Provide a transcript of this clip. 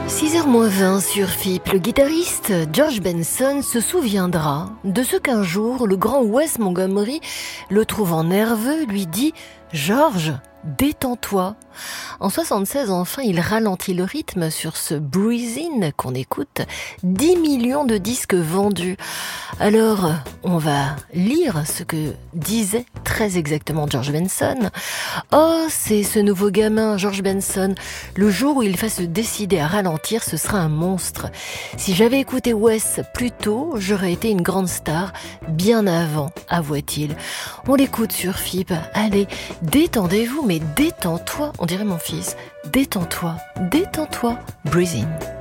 6h20 sur FIP, le guitariste George Benson se souviendra de ce qu'un jour, le grand Wes Montgomery, le trouvant nerveux, lui dit « George, détends-toi ». En 76, enfin, il ralentit le rythme sur ce Breathe In qu'on écoute. 10 millions de disques vendus. Alors, on va lire ce que disait très exactement George Benson. Oh, c'est ce nouveau gamin, George Benson. Le jour où il va se décider à ralentir, ce sera un monstre. Si j'avais écouté Wes plus tôt, j'aurais été une grande star, bien avant, avoua-t-il. On l'écoute sur FIP. Allez, détendez-vous, mais détends-toi. On dirait mon fils. Détends-toi, détends-toi. Breathe in.